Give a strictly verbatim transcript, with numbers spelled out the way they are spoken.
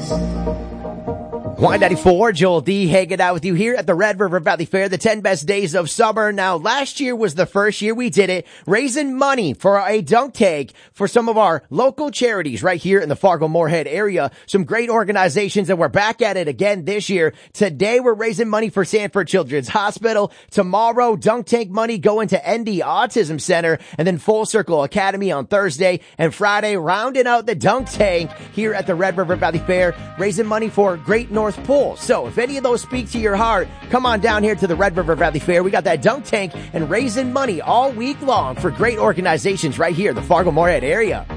Y ninety-four, Joel D hanging out with you here at the Red River Valley Fair, the ten best days of summer. Now, last year was the first year we did it, raising money for a dunk tank for some of our local charities right here in the Fargo-Moorhead area. Some great organizations, and we're back at it again this year. Today, we're raising money for Sanford Children's Hospital. Tomorrow, dunk tank money going to N D Autism Center, and then Full Circle Academy on Thursday. And Friday, rounding out the dunk tank here at the Red River Valley Fair, raising money for Great North Pool. So if any of those speak to your heart, come on down here to the Red River Valley Fair. We got that dunk tank and raising money all week long for great organizations right here in the Fargo-Moorhead area.